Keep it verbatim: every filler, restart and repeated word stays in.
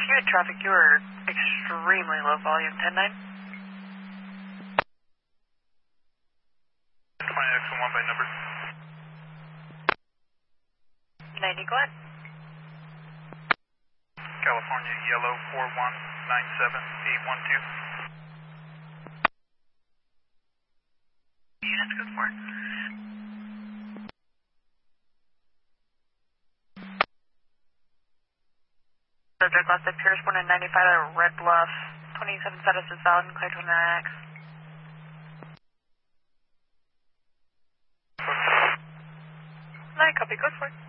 Unit traffic, you are extremely low volume, ten nine. My X one by number. ninety, go ahead. California Yellow four one nine seven eight one two. Units, go for it. Subject last at Pierce one and ninety-five at Red Bluff. twenty-seven status is valid and clear to twenty-nine X. Nine, copy, go for it.